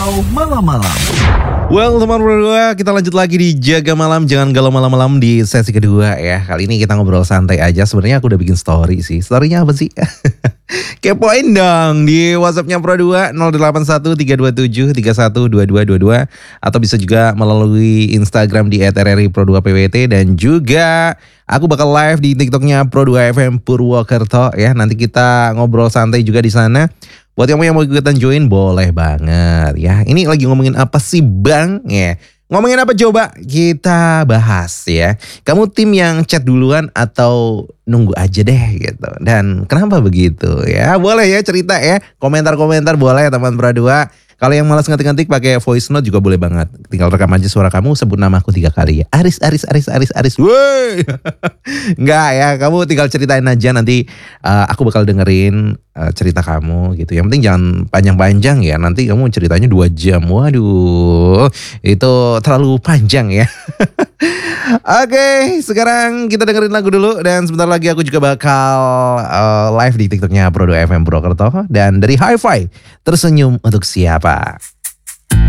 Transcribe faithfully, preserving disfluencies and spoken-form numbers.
Malam-malam. Well teman berdua, kita lanjut lagi di Jaga Malam, jangan galau malam-malam di sesi kedua ya. Kali ini kita ngobrol santai aja. Sebenarnya aku udah bikin story sih. Storynya apa sih? Kepoin dong di WhatsAppnya Pro dua nol delapan satu tiga dua tujuh tiga satu dua dua dua dua atau bisa juga melalui Instagram di et r r i pro dua p w t, dan juga aku bakal live di TikToknya Pro dua F M Purwokerto ya. Nanti kita ngobrol santai juga di sana. Buat kamu yang mau ikutan join boleh banget ya. Ini lagi ngomongin apa sih Bang? Ya. Ngomongin apa coba? Kita bahas ya. Kamu tim yang chat duluan atau nunggu aja deh gitu. Dan kenapa begitu ya? Boleh ya cerita ya. Komentar-komentar boleh teman Pro dua. Kalau yang malas ngetik-ngetik pakai voice note juga boleh banget. Tinggal rekam aja suara kamu, sebut nama aku tiga kali ya. Aris, Aris, Aris, Aris, Aris. Woi. Enggak ya, kamu tinggal ceritain aja, nanti uh, aku bakal dengerin uh, cerita kamu gitu. Yang penting jangan panjang-panjang ya. Nanti kamu ceritanya dua jam. Waduh, itu terlalu panjang ya. Oke, sekarang kita dengerin lagu dulu. Dan sebentar lagi aku juga bakal uh, live di TikToknya Pro dua F M Purwokerto. Dan dari Hi-Fi, tersenyum untuk siapa?